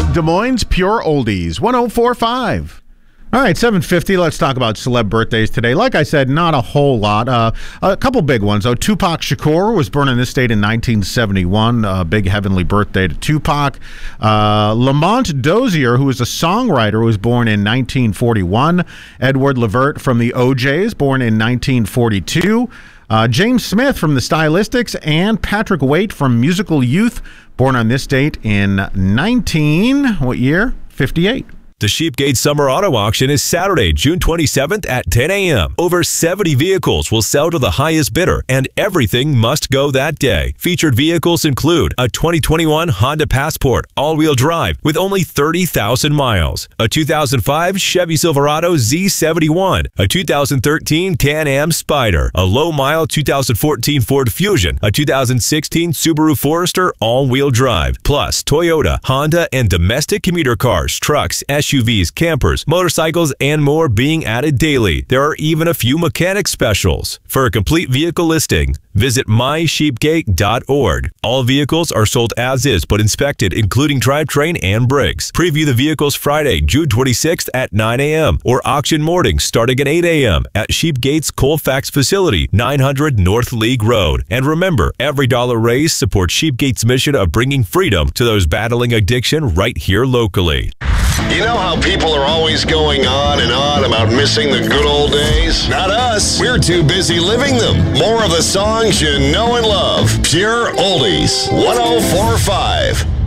Des Moines Pure Oldies, 104.5. All right, 7:50. Let's talk about celeb birthdays today. Like I said, not a whole lot. A couple big ones, though. Tupac Shakur was born in this state in 1971. Big heavenly birthday to Tupac. Lamont Dozier, who is a songwriter, was born in 1941. Edward Levert from the O'Jays, born in 1942. James Smith from the Stylistics, and Patrick Waite from Musical Youth, born on this date in what year? 58. The Sheepgate Summer Auto Auction is Saturday, June 27th at 10 a.m. Over 70 vehicles will sell to the highest bidder, and everything must go that day. Featured vehicles include a 2021 Honda Passport all-wheel drive with only 30,000 miles, a 2005 Chevy Silverado Z71, a 2013 Can-Am Spyder, a low-mile 2014 Ford Fusion, a 2016 Subaru Forester all-wheel drive, plus Toyota, Honda, and domestic commuter cars, trucks, SUVs, campers, motorcycles, and more being added daily. There are even a few mechanic specials. For a complete vehicle listing, visit mysheepgate.org. All vehicles are sold as is but inspected, including drivetrain and brakes. Preview the vehicles Friday, June 26th at 9 a.m. or auction morning starting at 8 a.m. at Sheepgate's Colfax facility, 900 North League Road. And remember, every dollar raised supports Sheepgate's mission of bringing freedom to those battling addiction right here locally. You know how people are always going on and on about missing the good old days? Not us. We're too busy living them. More of the songs you know and love. Pure Oldies, 104.5.